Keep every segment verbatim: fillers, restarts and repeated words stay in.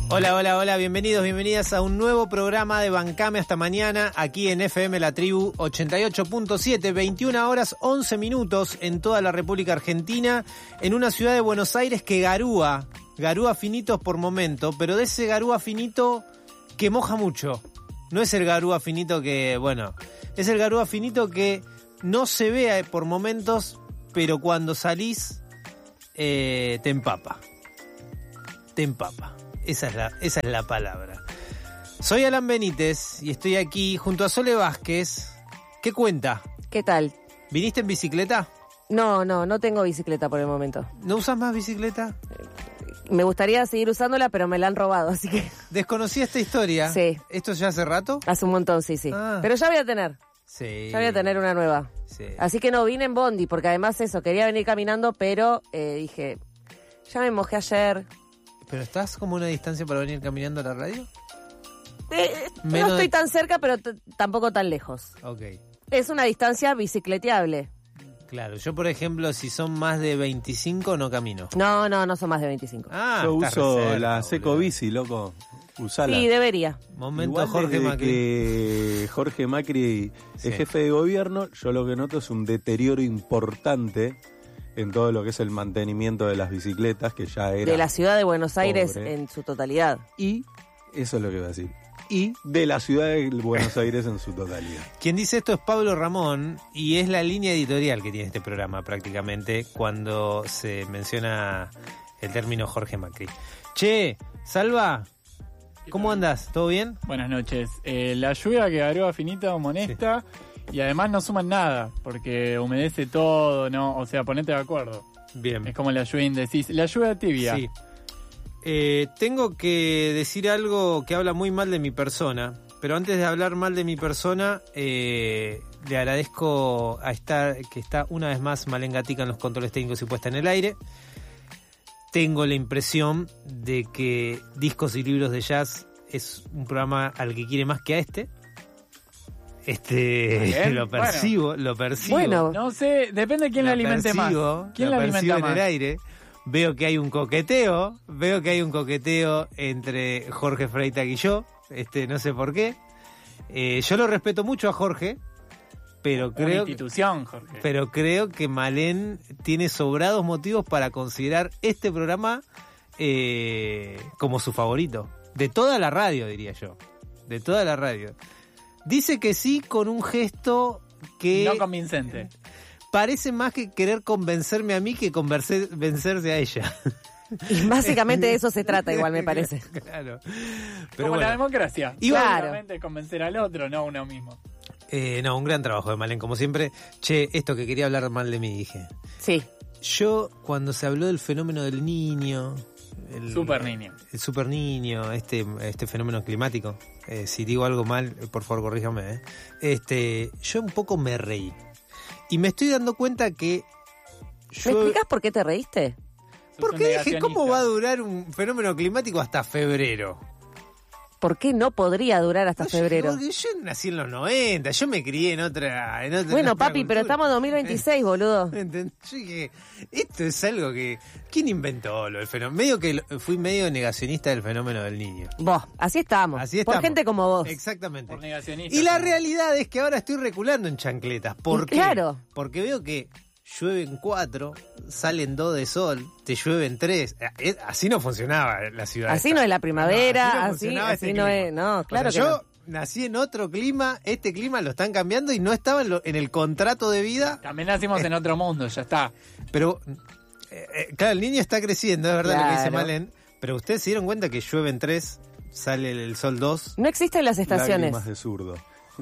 Hola, hola, hola, bienvenidos, bienvenidas a un nuevo programa de Bancame hasta mañana, aquí en F M La Tribu ochenta y ocho punto siete, veintiuna horas once minutos en toda la República Argentina, en una ciudad de Buenos Aires que garúa, garúa finitos por momento, pero de ese garúa finito que moja mucho. No es el garúa finito que, bueno, es el garúa finito que no se ve por momentos, pero cuando salís eh, te empapa. Te empapa. Esa es la, esa es la palabra. Soy Alan Benítez y estoy aquí junto a Sole Vázquez. ¿Qué cuenta? ¿Qué tal? ¿Viniste en bicicleta? No, no, no tengo bicicleta por el momento. ¿No usas más bicicleta? Me gustaría seguir usándola, pero me la han robado, así que... ¿Desconocí esta historia? Sí. ¿Esto ya hace rato? Hace un montón, sí, sí. Ah. Pero ya voy a tener. Sí. Ya voy a tener una nueva. Sí. Así que no, vine en bondi, porque además eso, quería venir caminando, pero eh, dije, ya me mojé ayer... ¿Pero estás como a una distancia para venir caminando a la radio? Eh, no Menos estoy de- tan cerca, pero t- tampoco tan lejos. Ok, Es una distancia bicicleteable. claro. Yo, por ejemplo, si son más de veinticinco, no camino. No, no, no son más de veinticinco. Ah, Yo estás uso re cerca, la boludo. Seco Bici, loco. Usala. Sí, debería. Momento Igual Jorge desde Macri. que Jorge Macri Sí. es jefe de gobierno, yo lo que noto es un deterioro importante en todo lo que es el mantenimiento de las bicicletas, que ya era... De la ciudad de Buenos Aires Pobre. en su totalidad. Y, eso es lo que iba a decir, y de la ciudad de Buenos Aires en su totalidad. Quien dice esto es Pablo Ramón y es la línea editorial que tiene este programa prácticamente cuando se menciona el término Jorge Macri. Che, Salva, ¿cómo andas? ¿Todo bien? Buenas noches. Eh, la lluvia que garúa finita, molesta y además no suman nada porque humedece todo, ¿no? O sea, ponete de acuerdo. Bien. Es como la lluvia indecisa. La lluvia tibia. Sí. Eh, tengo que decir algo que habla muy mal de mi persona, pero antes de hablar mal de mi persona, eh, le agradezco a estar, que está una vez más Malén Gatica en los controles técnicos y puesta en el aire. Tengo la impresión de que Discos y Libros de Jazz es un programa al que quiere más que a este. Este, Bien, lo percibo, lo percibo. Bueno. No sé, depende de quién la alimente percibo, más. ¿Quién la la percibo alimenta en más? el aire. Veo que hay un coqueteo, veo que hay un coqueteo entre Jorge Freitag y yo, este, no sé por qué. Eh, yo lo respeto mucho a Jorge, pero Una creo, institución, Jorge. pero creo que Malén tiene sobrados motivos para considerar este programa eh, como su favorito. De toda la radio, diría yo. De toda la radio. Dice que sí con un gesto que... No convincente. Parece más que querer convencerme a mí que convencer- vencerse a ella. Y básicamente de eso se trata, igual me parece. Claro. Pero Pero como la bueno, democracia. Iba- Claro. Solamente convencer al otro, no a uno mismo. eh, no, un gran trabajo de Malén, como siempre. Che, esto que quería hablar mal de mí, dije. Sí. Yo, cuando se habló del fenómeno del niño... El, Super niño. El super niño, este, este fenómeno climático. Eh, si digo algo mal, por favor, corríjame. Eh. Este, yo un poco me reí. Y me estoy dando cuenta que... ¿Me Yo, explicas por qué te reíste? Sos ¿Por un qué dije negacionista. cómo va a durar un fenómeno climático hasta febrero? ¿Por qué no podría durar hasta No, yo- febrero? Yo, yo nací en los noventa, yo me crié en otra... En otra en Bueno, otra papi, pero cultura. estamos en dos mil veintiséis, boludo. ¿Entendés? Yo dije, esto es algo que... ¿Quién inventó lo del fenómeno? Medio que lo- fui medio negacionista del fenómeno del niño. Vos, así estamos. Así Por estamos. gente como vos. Exactamente. Por negacionista. Y la como- realidad es que ahora estoy reculando en chancletas. ¿Por Y qué? claro. Porque veo que llueven cuatro, salen dos de sol, te llueven tres. Eh, Así no funcionaba la ciudad. Así esta. no es la primavera, No, no así, funcionaba así este no clima. es. No, O claro sea, que yo no. nací en otro clima, este clima lo están cambiando y no estaba en, lo- en el contrato de vida. También nacimos en otro mundo, ya está. Pero, eh, eh, claro, el niño está creciendo, es verdad lo que dice Claro. Malén. Pero ustedes se dieron cuenta que llueven tres, sale el sol dos. No existen las estaciones. Lágrimas de zurdo.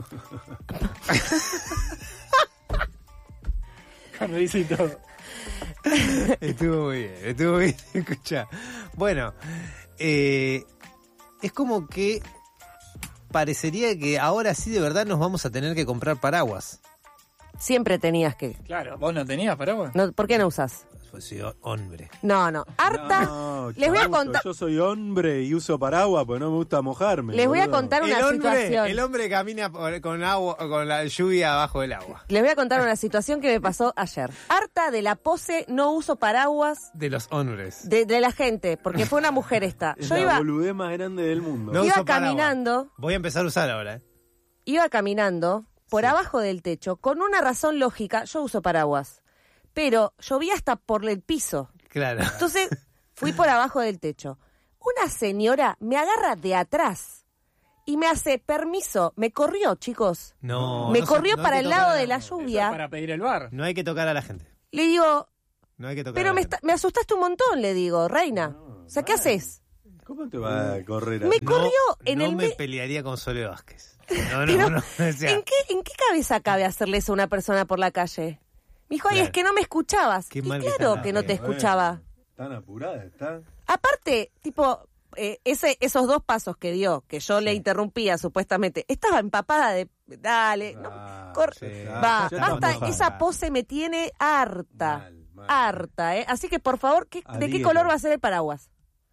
Con risa y todo. Estuvo muy bien, estuvo muy bien. Escucha. Bueno, eh, es como que parecería que ahora sí de verdad nos vamos a tener que comprar paraguas. Siempre tenías que. Claro, ¿vos no tenías paraguas? No, ¿por qué no usás? Pues soy hombre. No, no. Harta. No, les voy a Chauto, contar. Yo soy hombre y uso paraguas porque no me gusta mojarme. Les voy a boludo. contar una El hombre, situación. el hombre camina por- con agua, con la lluvia abajo del agua. Les voy a contar una situación que me pasó ayer. Harta de la pose, no uso paraguas De los hombres. de, de la gente, porque fue una mujer esta. Es Yo la iba, boludez más grande del mundo. No iba uso paraguas. caminando. Voy a empezar a usar ahora. ¿eh? iba caminando por abajo del techo con una razón lógica. Yo uso paraguas, pero llovía hasta por el piso. Claro. Entonces fui por abajo del techo. Una señora me agarra de atrás y me hace permiso. Me corrió, chicos. No. me no se- corrió no hay para que el tocar lado a- de la Eso es lluvia. para pedir el bar. No hay que tocar a la gente. Le digo, No hay que tocar pero a la me, gente. está- me asustaste un montón, le digo, reina. O sea, ¿qué haces? ¿Cómo te va a correr Me así? No, corrió en no el me me- pelearía con Sole Vázquez. No, no, Pero, no. O sea, ¿En qué, ¿En qué cabeza cabe hacerle eso a una persona por la calle? Me dijo, ay, Claro. es que no me escuchabas. Qué Y mal que claro está, que no te eh, escuchaba. Tan apurada está. Aparte, tipo, eh, ese, esos dos pasos que dio, que yo le interrumpía supuestamente, estaba empapada de, dale, no, Ah, cor- ya está. va, Ya está basta, enojada. esa pose me tiene harta, Mal, mal. harta, ¿eh? Así que, por favor, ¿qué- ¿de qué Adhiero. color va a ser el paraguas?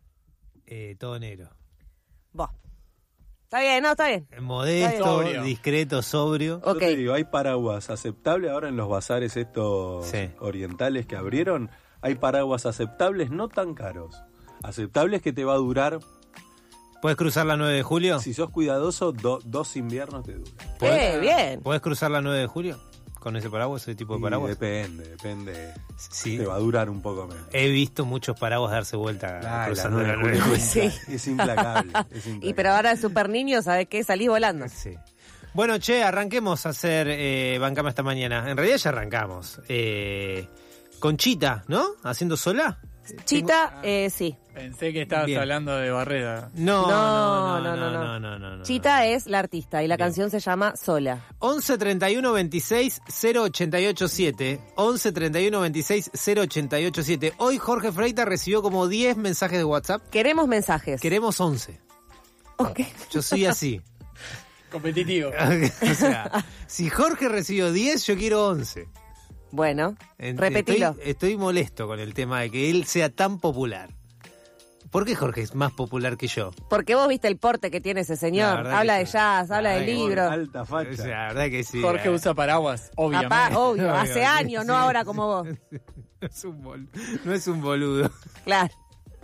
eh, todo negro. Vos. Está bien, no, está bien. Modesto, Sobrio. discreto, sobrio. Ok. Yo te digo, hay paraguas aceptables ahora en los bazares estos Sí. orientales que abrieron. Hay paraguas aceptables no tan caros. Aceptables que te va a durar, ¿Puedes cruzar la nueve de julio? si sos cuidadoso, do- dos inviernos te duran. Eh, bien. ¿Puedes cruzar la nueve de julio? Con ese paraguas, ese tipo de Y paraguas. depende, depende. Sí. Te va a durar un poco menos. He visto muchos paraguas darse vuelta Claro, cruzando la la nueve nueve de de julio. julio. Sí. Es implacable. es implacable. Y pero ahora es super niño, ¿sabes qué? Salís volando. Sí. Bueno, che, arranquemos a hacer eh, Bancame esta mañana. En realidad ya arrancamos. Eh, con Chita, ¿no? Haciendo sola. Chita, eh, sí. Pensé que estabas Bien. hablando de Barreda. No, No, no, no, no, no, no, no, no, no, no. Chita es la artista y la Bien. canción se llama Sola. once treinta y uno veintiséis cero ochenta y ocho siete. once treinta y uno veintiséis cero ochenta y ocho siete. Hoy Jorge Freita recibió como diez mensajes de WhatsApp. Queremos mensajes. Queremos once. Ok. Yo soy así. Competitivo. O sea, si Jorge recibió diez, yo quiero once. Bueno, En- repetilo. Estoy, estoy molesto con el tema de que él sea tan popular. ¿Por qué Jorge es más popular que yo? Porque vos viste el porte que tiene ese La señor. verdad Habla que de sí. jazz, habla La de verdad que libros. Alta O facha. sea, la verdad que sí. Jorge eh. usa paraguas, obviamente. Papá, obvio, Obvio, hace sí, años, no sí. ahora como vos. No es un bol- no es un boludo. Claro.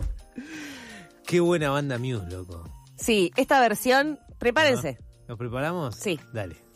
Qué buena banda Muse, loco. Sí, esta versión, prepárense. ¿Nos preparamos? Sí. Dale.